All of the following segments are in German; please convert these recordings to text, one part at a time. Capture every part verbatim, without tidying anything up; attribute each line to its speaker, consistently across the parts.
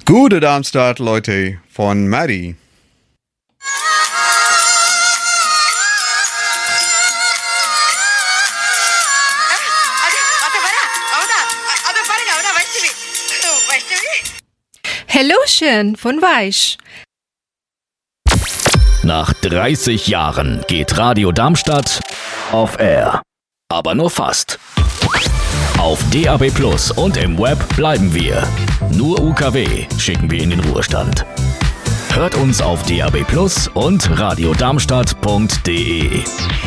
Speaker 1: Gute Darmstadt, Leute, von Maddie.
Speaker 2: Hallöchen von Weich.
Speaker 3: Nach dreißig Jahren geht Radio Darmstadt off air. Aber nur fast. Auf D A B Plus und im Web bleiben wir. Nur U K W schicken wir in den Ruhestand. Hört uns auf D A B Plus und radiodarmstadt punkt de.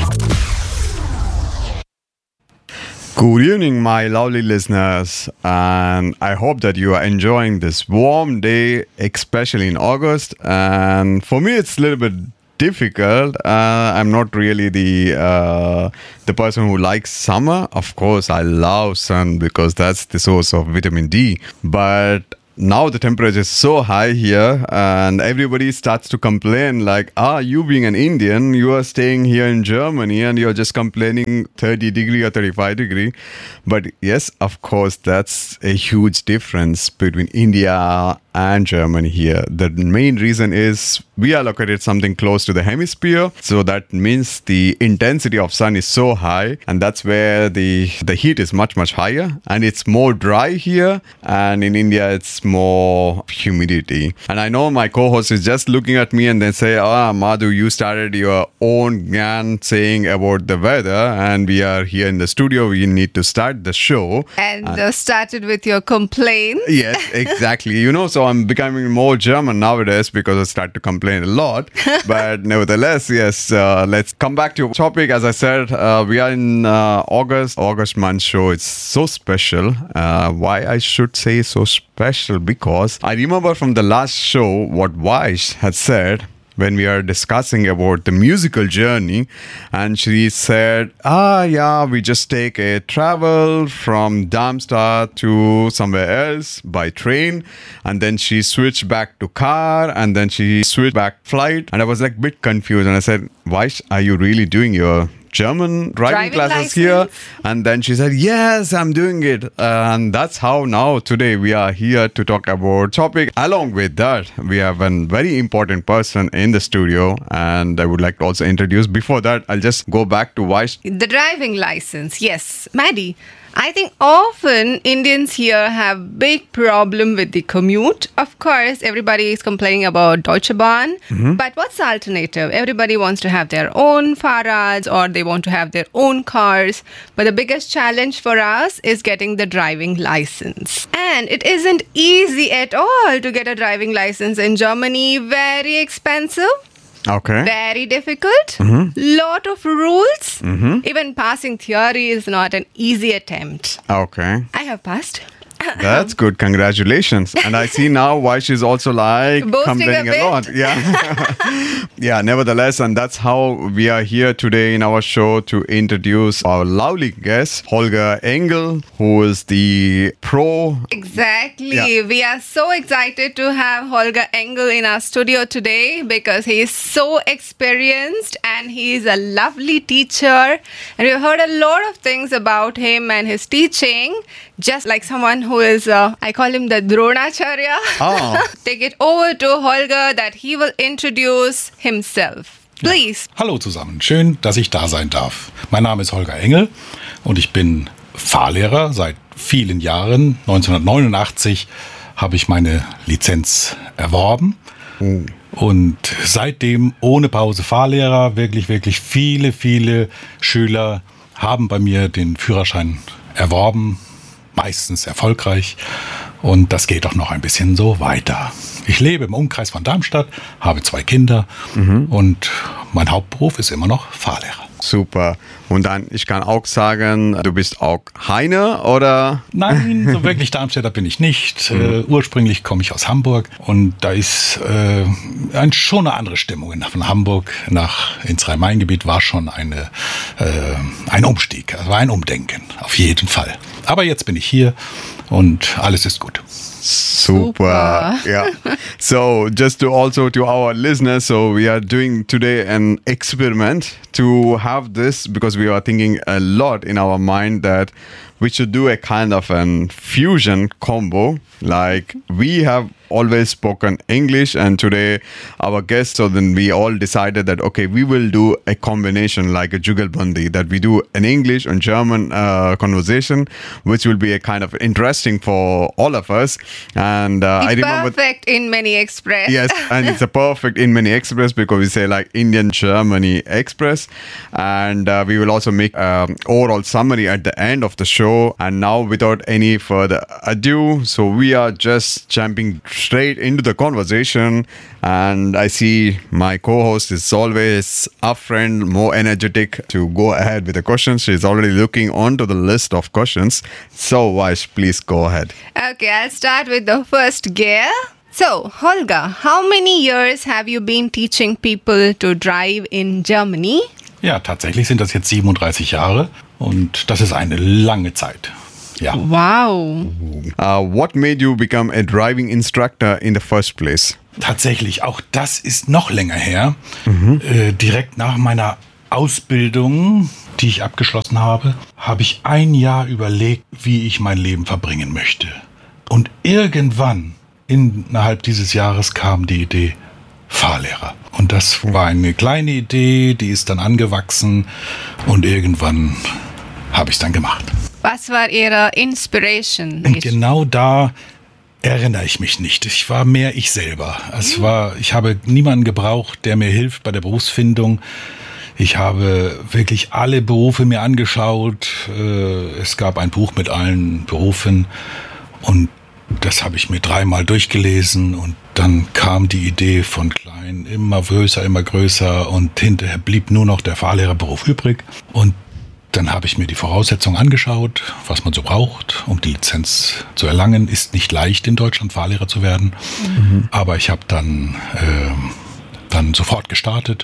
Speaker 1: Good evening, my lovely listeners, and I hope that you are enjoying this warm day, especially in August. And for me, it's a little bit difficult. Uh, I'm not really the uh, the person who likes summer. Of course, I love sun because that's the source of vitamin D. But now the temperature is so high here and everybody starts to complain like, ah, you being an Indian, you are staying here in Germany and you're just complaining thirty degree or thirty-five degree. But yes, of course, that's a huge difference between India and Germany here. The main reason is we are located something close to the hemisphere. So that means the intensity of sun is so high and that's where the, the heat is much, much higher and it's more dry here. And in India, it's more humidity. And I know my co-host is just looking at me and they say, ah, Madhu, you started your own gyan saying about the weather and we are here in the studio. We need to start the show.
Speaker 2: And uh, started with your complaint.
Speaker 1: Yes, exactly. You know, so I'm becoming more German nowadays because I start to complain a lot. But nevertheless, yes, uh, let's come back to topic. As I said, uh, we are in uh, August, August month show. It's so special. Uh, why I should say so special? Because I remember from the last show what Vaish had said when we are discussing about the musical journey, and she said, ah, yeah, we just take a travel from Darmstadt to somewhere else by train, and then she switched back to car, and then she switched back flight, and I was like a bit confused, and I said, Vaish, are you really doing your German driving, driving classes license here? And then she said, yes, I'm doing it. Uh, and that's how now today we are here to talk about topic. Along with that, we have a very important person in the studio. And I would like to also introduce, before that, I'll just go back to Vaish.
Speaker 2: The driving license. Yes, Maddie. I think often Indians here have big problem with the commute. Of course, everybody is complaining about Deutsche Bahn. Mm-hmm. But what's the alternative? Everybody wants to have their own Fahrrads or they want to have their own cars. But the biggest challenge for us is getting the driving license. And it isn't easy at all to get a driving license in Germany. Very expensive.
Speaker 1: Okay.
Speaker 2: Very difficult. Mm-hmm. Lot of rules. Mm-hmm. Even passing theory is not an easy attempt.
Speaker 1: Okay.
Speaker 2: I have passed.
Speaker 1: That's good. Congratulations. And I see now why she's also like
Speaker 2: boasting
Speaker 1: complaining a,
Speaker 2: a
Speaker 1: lot. Yeah. Yeah, nevertheless, and that's how we are here today in our show to introduce our lovely guest, Holger Engel, who is the pro.
Speaker 2: Exactly.
Speaker 1: Yeah.
Speaker 2: We are so excited to have Holger Engel in our studio today because he is so experienced and he is a lovely teacher. And we've heard a lot of things about him and his teaching, just like someone who is, uh, I call him the Dronacharya.
Speaker 1: Oh.
Speaker 2: Take it over to Holger that he will introduce himself. Please.
Speaker 4: Ja. Hallo zusammen, schön, dass ich da sein darf. Mein Name ist Holger Engel und ich bin Fahrlehrer seit vielen Jahren. neunzehnhundertneunundachtzig habe ich meine Lizenz erworben. Oh. Und seitdem ohne Pause Fahrlehrer. Wirklich, wirklich viele, viele Schüler haben bei mir den Führerschein erworben. Meistens erfolgreich und das geht auch noch ein bisschen so weiter. Ich lebe im Umkreis von Darmstadt, habe zwei Kinder mhm. und mein Hauptberuf ist immer noch Fahrlehrer.
Speaker 1: Super. Und dann, ich kann auch sagen, du bist auch Heine, oder?
Speaker 4: Nein, so wirklich Darmstädter bin ich nicht. Mhm. Äh, ursprünglich komme ich aus Hamburg und da ist äh, ein, schon eine andere Stimmung. Von Hamburg nach ins Rhein-Main-Gebiet war schon eine, äh, ein Umstieg, war ein Umdenken, auf jeden Fall. Aber jetzt bin ich hier und alles ist gut.
Speaker 1: Super. Yeah. So just to also to our listeners, so we are doing today an experiment to have this because we are thinking a lot in our mind that we should do a kind of an fusion combo. Like we have always spoken English, and today our guests, so then we all decided that okay, we will do a combination like a Jugalbandi, that we do an English and German uh, conversation, which will be a kind of interesting for all of us. And uh, I remember
Speaker 2: perfect in many express.
Speaker 1: Yes, and it's a perfect in many express because we say like Indian Germany Express, and uh, we will also make um, overall summary at the end of the show. And now, without any further ado, so we are just jumping straight into the conversation, and I see my co-host is always a friend, more energetic to go ahead with the questions. She's already looking onto the list of questions. So Vaish, please go ahead.
Speaker 2: Okay, I'll start with the first gear. So, Holger, how many years have you been teaching people to drive in Germany?
Speaker 4: Ja, tatsächlich sind das jetzt siebenunddreißig Jahre und das ist eine lange Zeit. Ja.
Speaker 2: Wow.
Speaker 1: Uh, what made you become a driving instructor in the first place?
Speaker 4: Tatsächlich, auch das ist noch länger her. Mhm. Äh, direkt nach meiner Ausbildung, die ich abgeschlossen habe, habe ich ein Jahr überlegt, wie ich mein Leben verbringen möchte. Und irgendwann innerhalb dieses Jahres kam die Idee Fahrlehrer. Und das war eine kleine Idee, die ist dann angewachsen und irgendwann habe ich es dann gemacht.
Speaker 2: Was war Ihre Inspiration?
Speaker 4: Und genau da erinnere ich mich nicht. Ich war mehr ich selber. Es war, ich habe niemanden gebraucht, der mir hilft bei der Berufsfindung. Ich habe wirklich alle Berufe mir angeschaut. Es gab ein Buch mit allen Berufen und das habe ich mir dreimal durchgelesen und dann kam die Idee von klein, immer größer, immer größer und hinterher blieb nur noch der Fahrlehrerberuf übrig. Und dann habe ich mir die Voraussetzungen angeschaut, was man so braucht, um die Lizenz zu erlangen. Ist nicht leicht, in Deutschland Fahrlehrer zu werden. Mhm. Aber ich habe dann, äh, dann sofort gestartet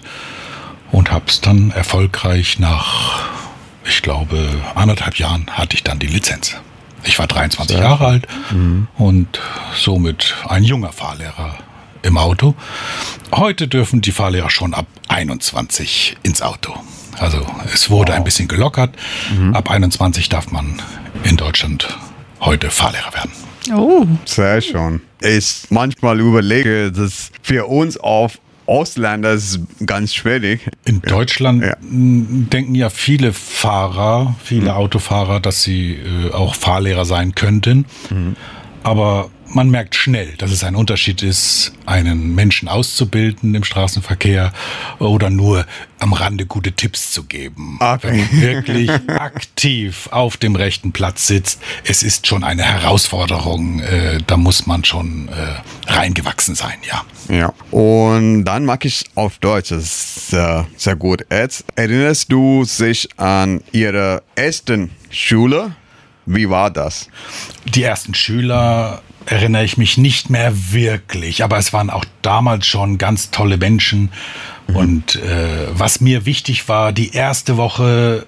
Speaker 4: und habe es dann erfolgreich nach, ich glaube, anderthalb Jahren hatte ich dann die Lizenz. Ich war dreiundzwanzig Jahre alt mhm. und somit ein junger Fahrlehrer im Auto. Heute dürfen die Fahrlehrer schon ab einundzwanzig ins Auto. Also es wurde wow. ein bisschen gelockert. Mhm. Ab einundzwanzig darf man in Deutschland heute Fahrlehrer werden.
Speaker 2: Oh,
Speaker 1: sehr schön. Ich manchmal überlege, dass für uns auf Ausländer ist ganz schwierig.
Speaker 4: In Deutschland ja. denken ja viele Fahrer, viele mhm. Autofahrer, dass sie äh, auch Fahrlehrer sein könnten. Mhm. Aber man merkt schnell, dass es ein Unterschied ist, einen Menschen auszubilden im Straßenverkehr oder nur am Rande gute Tipps zu geben. Okay. Wenn man wirklich aktiv auf dem rechten Platz sitzt, es ist schon eine Herausforderung, äh, da muss man schon äh, reingewachsen sein, ja.
Speaker 1: Ja, und dann mag ich auf Deutsch, das ist äh, sehr gut. Jetzt erinnerst du dich an Ihre ersten Schule? Wie war das?
Speaker 4: Die ersten Schüler erinnere ich mich nicht mehr wirklich, aber es waren auch damals schon ganz tolle Menschen. Mhm. Und äh, was mir wichtig war, die erste Woche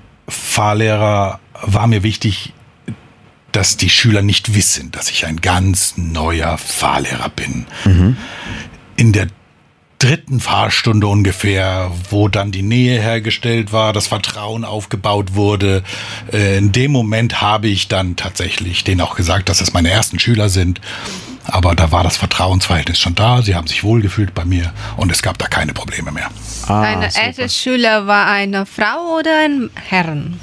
Speaker 4: Fahrlehrer war mir wichtig, dass die Schüler nicht wissen, dass ich ein ganz neuer Fahrlehrer bin. Mhm. In der dritten Fahrstunde ungefähr, wo dann die Nähe hergestellt war, das Vertrauen aufgebaut wurde. Äh, in dem Moment habe ich dann tatsächlich denen auch gesagt, dass es meine ersten Schüler sind. Aber da war das Vertrauensverhältnis schon da. Sie haben sich wohlgefühlt bei mir und es gab da keine Probleme mehr.
Speaker 2: Ah, Deine erste Schüler war eine Frau oder ein Herrn?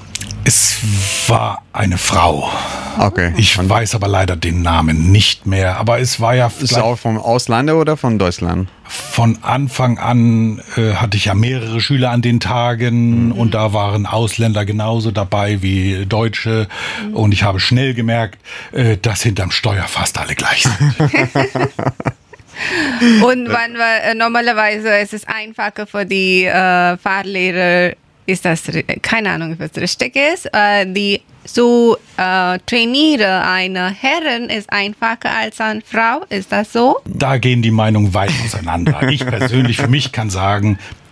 Speaker 4: Es war eine Frau.
Speaker 1: Okay.
Speaker 4: Ich weiß aber leider den Namen nicht mehr. Aber es war ja...
Speaker 1: Ist es auch vom Ausland oder von Deutschland?
Speaker 4: Von Anfang an äh, hatte ich ja mehrere Schüler an den Tagen mhm. und da waren Ausländer genauso dabei wie Deutsche. Mhm. Und ich habe schnell gemerkt, äh, dass hinterm Steuer fast alle gleich sind.
Speaker 2: Und wann war äh, normalerweise ist es einfacher für die äh, Fahrlehrer, ist das, keine Ahnung, was richtig ist, äh, die zu äh, trainieren eine Herrin ist einfacher als eine Frau, ist das so?
Speaker 4: Da gehen die Meinungen weit auseinander. Ich persönlich für mich kann sagen,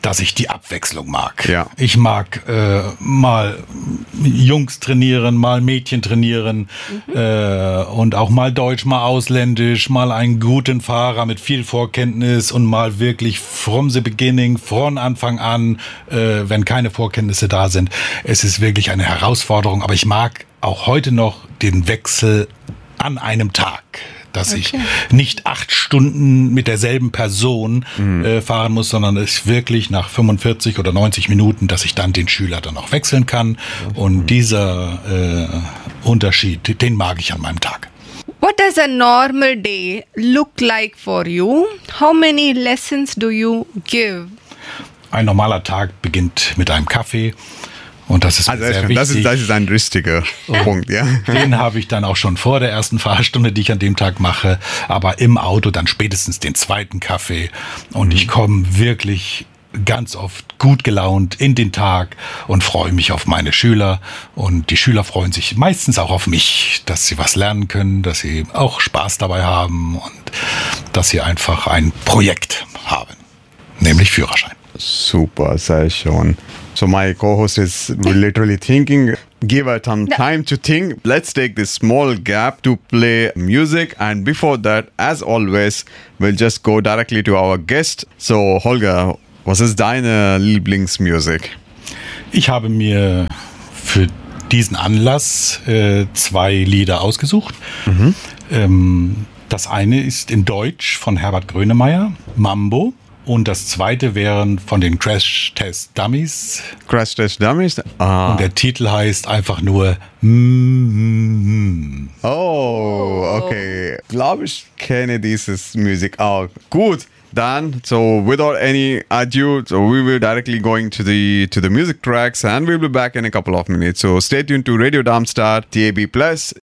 Speaker 4: dass ich die Abwechslung mag.
Speaker 1: Ja.
Speaker 4: Ich mag äh, mal Jungs trainieren, mal Mädchen trainieren mhm. äh, und auch mal deutsch, mal ausländisch, mal einen guten Fahrer mit viel Vorkenntnis und mal wirklich from the beginning, von Anfang an, äh, wenn keine Vorkenntnisse da sind. Es ist wirklich eine Herausforderung, aber ich mag auch heute noch den Wechsel an einem Tag. Dass okay. ich nicht acht Stunden mit derselben Person mhm. äh, fahren muss, sondern es wirklich nach fünfundvierzig oder neunzig Minuten, dass ich dann den Schüler dann auch wechseln kann. Mhm. Und dieser äh, Unterschied, den mag ich an meinem Tag.
Speaker 2: What does a normal day look like for you? How many lessons do you give?
Speaker 4: Ein normaler Tag beginnt mit einem Kaffee. Und das ist
Speaker 1: also
Speaker 4: sehr
Speaker 1: das
Speaker 4: wichtig.
Speaker 1: Ist, das ist ein richtiger Punkt, ja.
Speaker 4: Den habe ich dann auch schon vor der ersten Fahrstunde, die ich an dem Tag mache, aber im Auto dann spätestens den zweiten Kaffee. Und ich komme wirklich ganz oft gut gelaunt in den Tag und freue mich auf meine Schüler. Und die Schüler freuen sich meistens auch auf mich, dass sie was lernen können, dass sie auch Spaß dabei haben und dass sie einfach ein Projekt haben, nämlich Führerschein.
Speaker 1: Super, sehr schön. So my co-host is literally thinking, give her some time to think. Let's take this small gap to play music. And before that, as always, we'll just go directly to our guest. So Holger, was ist deine Lieblingsmusik?
Speaker 4: Ich habe mir für diesen Anlass äh, zwei Lieder ausgesucht. Mhm. Ähm, das eine ist in Deutsch von Herbert Grönemeyer, Mambo. Und das zweite wären von den Crash Test Dummies.
Speaker 1: Crash Test Dummies?
Speaker 4: Ah. Und der Titel heißt einfach nur mm-hmm.
Speaker 1: Oh, okay. Glaube ich kenne dieses Musik auch. Gut. Dann, so without any ado, so we will directly going to the to the music tracks, and we'll be back in a couple of minutes. So stay tuned to Radio Darmstadt, D A B Plus.